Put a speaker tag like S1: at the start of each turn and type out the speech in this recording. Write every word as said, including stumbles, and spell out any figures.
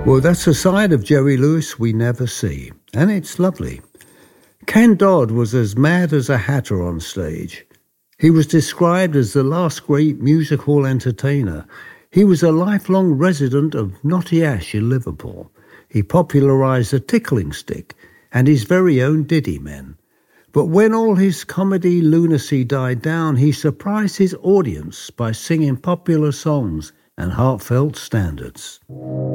S1: Well, that's a side of Jerry Lewis we never see, and it's lovely. Ken Dodd was as mad as a hatter on stage. He was described as the last great music hall entertainer. He was a lifelong resident of Knotty Ash in Liverpool. He popularised the tickling stick and his very own Diddy Men. But when all his comedy lunacy died down, he surprised his audience by singing popular songs and heartfelt standards.